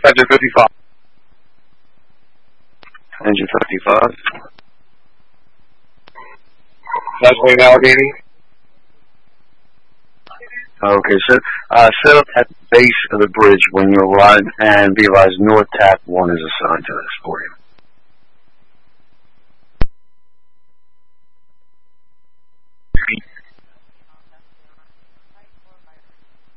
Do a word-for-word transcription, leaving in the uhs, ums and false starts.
Engine fifty-five. Engine fifty-five. Flashpoint Allegheny. Okay, so uh, set up at the base of the bridge when you arrive, and be advised North Tap one is assigned to this for you.